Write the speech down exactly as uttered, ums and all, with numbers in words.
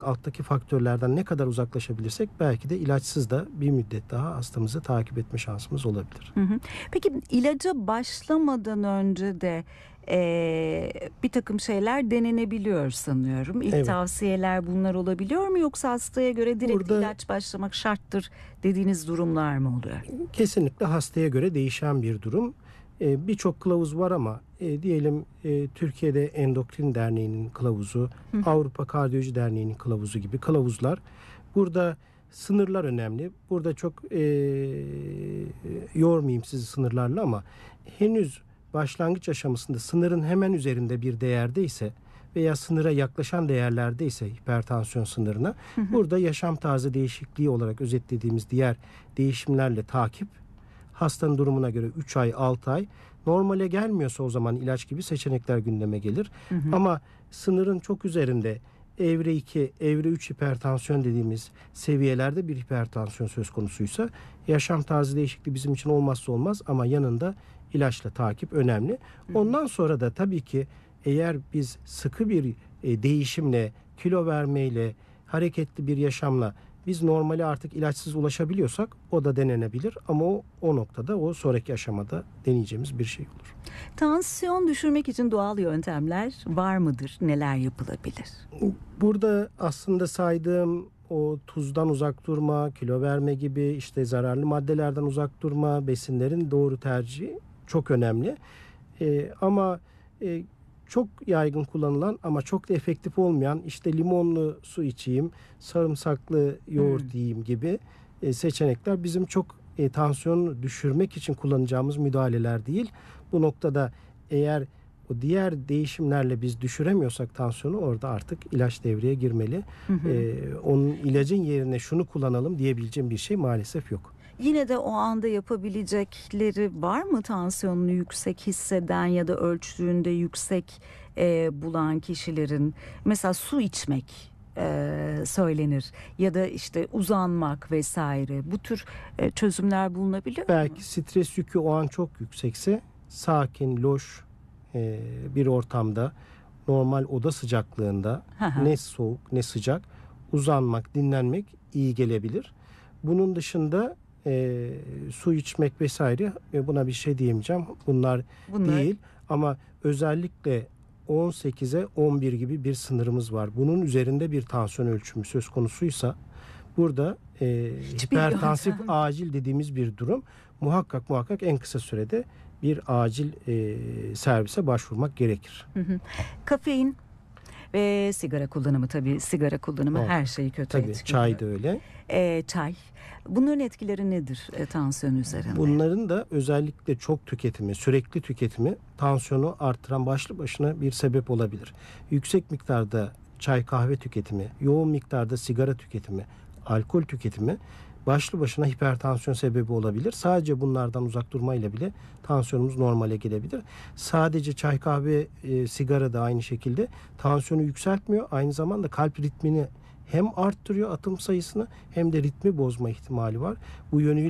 alttaki faktörlerden ne kadar uzaklaşabilirsek belki de ilaçsız da bir müddet daha hastamızı takip etme şansımız olabilir. Hı hı. Peki ilaca başlamadan önce de e, bir takım şeyler denenebiliyor sanıyorum. İlk Evet. tavsiyeler bunlar olabiliyor mu, yoksa hastaya göre direkt Burada- ilaç başlamak şarttır dediğiniz durumlar mı oluyor? Kesinlikle hastaya göre değişen bir durum. Ee, Birçok kılavuz var ama e, diyelim e, Türkiye'de Endokrin Derneği'nin kılavuzu, Hı hı. Avrupa Kardiyoloji Derneği'nin kılavuzu gibi kılavuzlar. Burada sınırlar önemli. Burada çok e, yormayayım sizi sınırlarla ama henüz başlangıç aşamasında sınırın hemen üzerinde bir değerdeyse veya sınıra yaklaşan değerlerdeyse hipertansiyon sınırına, Hı hı. burada yaşam tarzı değişikliği olarak özetlediğimiz diğer değişimlerle takip, hastanın durumuna göre üç ay altı ay, normale gelmiyorsa o zaman ilaç gibi seçenekler gündeme gelir. Hı hı. Ama sınırın çok üzerinde evre iki, evre üç hipertansiyon dediğimiz seviyelerde bir hipertansiyon söz konusuysa yaşam tarzı değişikliği bizim için olmazsa olmaz ama yanında ilaçla takip önemli. Ondan sonra da tabii ki eğer biz sıkı bir e, değişimle, kilo vermeyle, hareketli bir yaşamla biz normale artık ilaçsız ulaşabiliyorsak o da denenebilir ama o, o noktada o sonraki aşamada deneyeceğimiz bir şey olur. Tansiyon düşürmek için doğal yöntemler var mıdır? Neler yapılabilir? Burada aslında saydığım o tuzdan uzak durma, kilo verme gibi işte zararlı maddelerden uzak durma, besinlerin doğru tercihi çok önemli. Ee, ama e, çok yaygın kullanılan ama çok da efektif olmayan işte limonlu su içeyim, sarımsaklı yoğurt Hmm. yiyeyim gibi e, seçenekler bizim çok e, tansiyonu düşürmek için kullanacağımız müdahaleler değil. Bu noktada eğer o diğer değişimlerle biz düşüremiyorsak tansiyonu, orada artık ilaç devreye girmeli. Hı hı. Ee, onun ilacın yerine şunu kullanalım diyebileceğim bir şey maalesef yok. Yine de o anda yapabilecekleri var mı, tansiyonunu yüksek hisseden ya da ölçtüğünde yüksek e, bulan kişilerin? Mesela su içmek e, söylenir ya da işte uzanmak vesaire. Bu tür e, çözümler bulunabiliyor mu? Belki stres yükü o an çok yüksekse sakin, loş e, bir ortamda, normal oda sıcaklığında, Hı hı. ne soğuk ne sıcak, uzanmak, dinlenmek iyi gelebilir. Bunun dışında e, su içmek vesaire, e, buna bir şey diyemeyeceğim. Bunlar Bunlar değil ama özellikle on sekize on bir gibi bir sınırımız var. Bunun üzerinde bir tansiyon ölçümü söz konusuysa burada e, Hiçbir hipertansif yöntem. acil dediğimiz bir durum, muhakkak muhakkak en kısa sürede bir acil e, servise başvurmak gerekir. Hı hı. Kafein ve sigara kullanımı, tabii sigara kullanımı Evet. her şeyi kötü Tabii etkiliyor. çay da öyle. E, çay. Bunların etkileri nedir e, tansiyon üzerinde? Bunların da özellikle çok tüketimi, sürekli tüketimi tansiyonu artıran başlı başına bir sebep olabilir. Yüksek miktarda çay kahve tüketimi, yoğun miktarda sigara tüketimi, alkol tüketimi başlı başına hipertansiyon sebebi olabilir. Sadece bunlardan uzak durmayla bile tansiyonumuz normale gelebilir. Sadece çay kahve, e, sigara da aynı şekilde tansiyonu yükseltmiyor. Aynı zamanda kalp ritmini hem arttırıyor, atım sayısını, hem de ritmi bozma ihtimali var. Bu yönüyle